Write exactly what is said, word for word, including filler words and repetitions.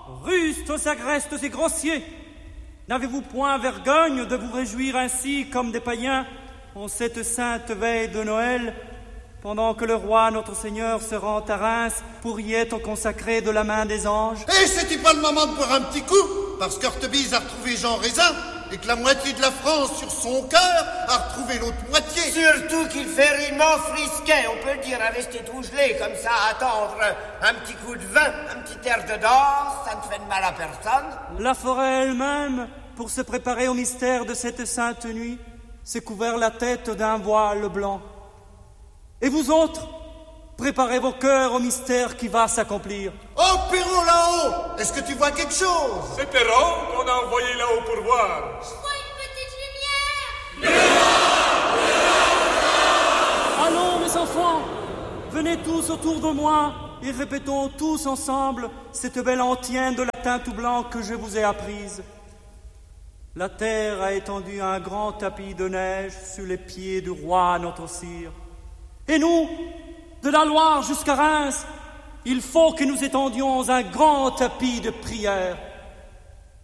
rustres, agrestes et grossiers, n'avez-vous point vergogne de vous réjouir ainsi comme des païens en cette sainte veille de Noël, pendant que le roi notre Seigneur se rend à Reims pour y être consacré de la main des anges? Et c'est-il pas le moment de boire un petit coup? Parce qu'Ortebise a retrouvé Jean Raisin, et que la moitié de la France sur son cœur a retrouvé l'autre moitié. Surtout qu'il fait rimement frisquet, on peut le dire, à rester tout gelé comme ça, à attendre un petit coup de vin, un petit air de danse, ça ne fait de mal à personne. La forêt elle-même, pour se préparer au mystère de cette sainte nuit, s'est couvert la tête d'un voile blanc. Et vous autres, préparez vos cœurs au mystère qui va s'accomplir. Oh, Perrault là-haut, est-ce que tu vois quelque chose? C'est Perrault qu'on a envoyé là-haut pour voir. Je vois une petite lumière. Allons, mes enfants, venez tous autour de moi et répétons tous ensemble cette belle antienne de latin tout blanc que je vous ai apprise. La terre a étendu un grand tapis de neige sur les pieds du roi notre sire. Et nous, de la Loire jusqu'à Reims, il faut que nous étendions un grand tapis de prière.